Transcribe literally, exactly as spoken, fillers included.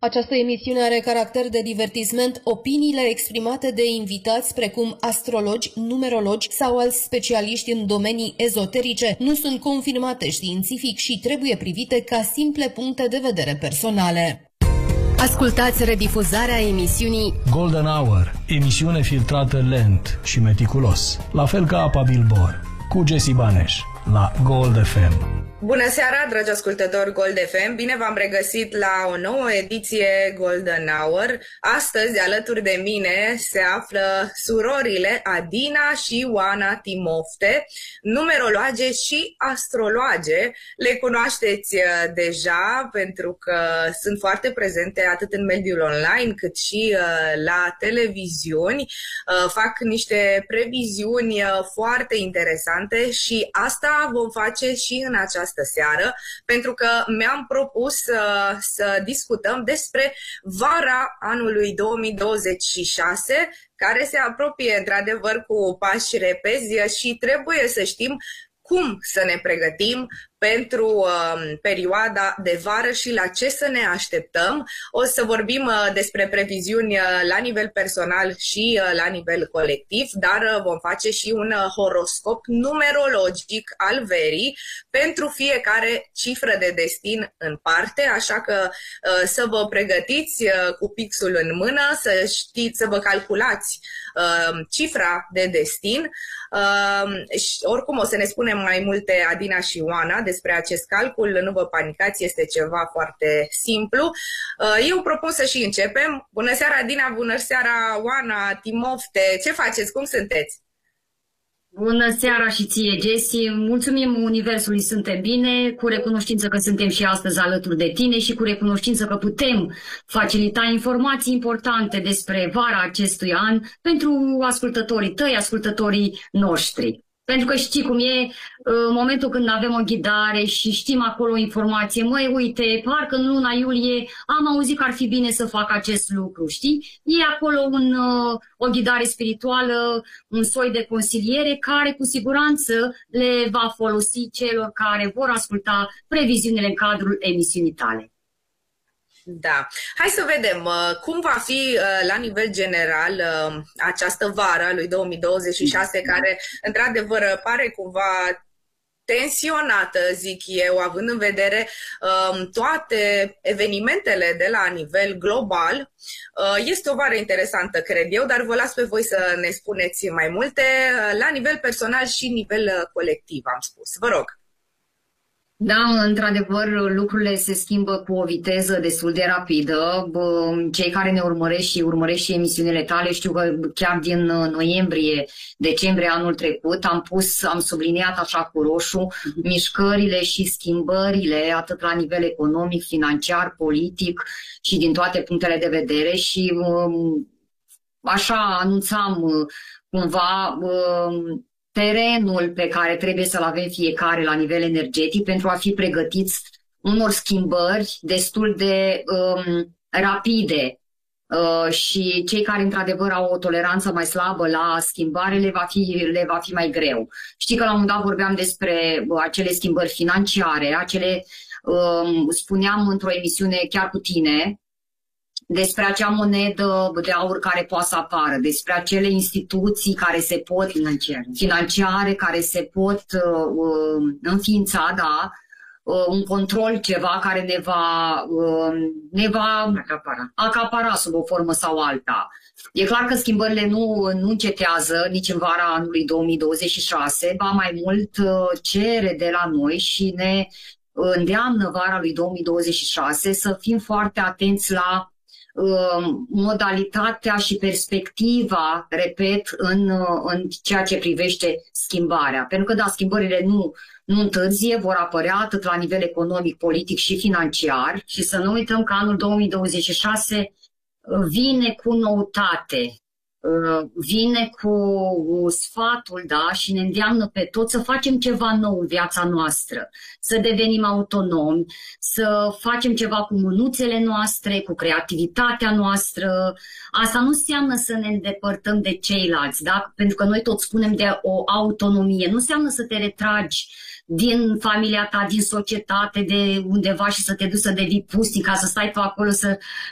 Această emisiune are caracter de divertisment. Opiniile exprimate de invitați precum astrologi, numerologi sau alți specialiști în domenii ezoterice nu sunt confirmate științific și trebuie privite ca simple puncte de vedere personale. Ascultați redifuzarea emisiunii Golden Hour, emisiune filtrată lent și meticulos, la fel ca apa Bilbor, cu Jesse Baneș, la Gold F M. Bună seara, dragi ascultători Gold F M! Bine v-am regăsit la o nouă ediție Golden Hour. Astăzi, alături de mine, se află surorile Adina și Oana Timofte, numerologe și astrologe. Le cunoașteți deja pentru că sunt foarte prezente atât în mediul online cât și la televiziuni. Fac niște previziuni foarte interesante și asta vom face și în această seară, pentru că mi-am propus uh, să discutăm despre vara anului două mii douăzeci și șase, care se apropie într-adevăr cu pași repezi și trebuie să știm cum să ne pregătim pentru uh, perioada de vară și la ce să ne așteptăm. O să vorbim uh, despre previziuni uh, la nivel personal și uh, la nivel colectiv, dar uh, vom face și un uh, horoscop numerologic al verii pentru fiecare cifră de destin în parte, așa că uh, să vă pregătiți uh, cu pixul în mână, să știți, să vă calculați uh, cifra de destin. Uh, și oricum o să ne spunem mai multe Adina și Oana despre acest calcul, nu vă panicați, este ceva foarte simplu. Uh, eu propun să și începem. Bună seara Adina, bună seara Oana, Timofte, ce faceți, cum sunteți? Bună seara și ție, Jesse. Mulțumim Universului, suntem bine, cu recunoștință că suntem și astăzi alături de tine și cu recunoștință că putem facilita informații importante despre vara acestui an pentru ascultătorii tăi, ascultătorii noștri. Pentru că știi cum e, în momentul când avem o ghidare și știm acolo o informație, măi, uite, parcă în luna iulie am auzit că ar fi bine să fac acest lucru, știi? E acolo un, o ghidare spirituală, un soi de consiliere care cu siguranță le va folosi celor care vor asculta previziunile în cadrul emisiunii tale. Da. Hai să vedem cum va fi la nivel general această vară a lui două mii douăzeci și șase, care într-adevăr pare cumva tensionată, zic eu, având în vedere um, toate evenimentele de la nivel global. Uh, este o vară interesantă, cred eu, dar vă las pe voi să ne spuneți mai multe uh, la nivel personal și nivel uh, colectiv, am spus. Vă rog. Da, într-adevăr, lucrurile se schimbă cu o viteză destul de rapidă. Cei care ne urmăresc și urmăresc și emisiunile tale știu că chiar din noiembrie, decembrie anul trecut am pus, am subliniat așa cu roșu mișcările și schimbările atât la nivel economic, financiar, politic și din toate punctele de vedere și așa anunțam cumva terenul pe care trebuie să-l avem fiecare la nivel energetic pentru a fi pregătiți unor schimbări destul de um, rapide uh, și cei care într-adevăr au o toleranță mai slabă la schimbare le va fi, le va fi mai greu. Știi că la un moment dat vorbeam despre uh, acele schimbări financiare, acele, um, spuneam într-o emisiune chiar cu tine, despre acea monedă de aur care poate să apară, despre acele instituții care se pot, financiare, financiare care se pot uh, înființa, da, uh, un control, ceva care ne va, uh, ne va acapara. acapara sub o formă sau alta. E clar că schimbările nu, nu încetează nici în vara anului două mii douăzeci și șase, ba mai mult uh, cere de la noi și ne îndeamnă vara lui două mii douăzeci și șase să fim foarte atenți la modalitatea și perspectiva, repet, în, în ceea ce privește schimbarea. Pentru că, da, schimbările nu, nu întârzie, vor apărea atât la nivel economic, politic și financiar și să nu uităm că anul două mii douăzeci și șase vine cu noutate, vine cu sfatul, da, și ne îndeamnă pe toți să facem ceva nou în viața noastră, să devenim autonomi, să facem ceva cu mânuțele noastre, cu creativitatea noastră. Asta nu înseamnă să ne îndepărtăm de ceilalți, da? Pentru că noi tot spunem de o autonomie. Nu înseamnă să te retragi din familia ta, din societate, de undeva și să te duci să devii pustic, ca să stai tu acolo să